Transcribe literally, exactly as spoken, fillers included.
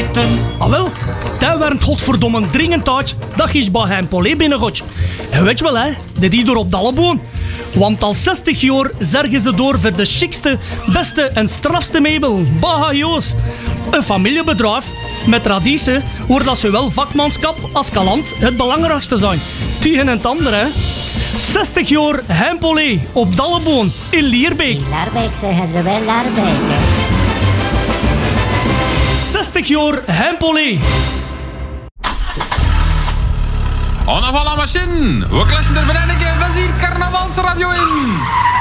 eten. Ah wel, dat werd godverdomme dringend uit dat je bij hem Polé binnengooit. En weet je wel hè, dat die door op Dalleboon. Want al zestig jaar zergen ze door voor de chicste, beste en strafste meubel. Baha Joos. Een familiebedrijf met traditie waar dat zowel vakmanschap als kalant het belangrijkste zijn. Tegen en het andere hè. zestig jaar Hempolé op Dalleboon in Lierbeek. In Laarbeek zeggen ze wel Laarbeek, hè. zestig jaar Hempolé. On a la machine. We kletsen er vereniging. We zien Carnavalsradio in.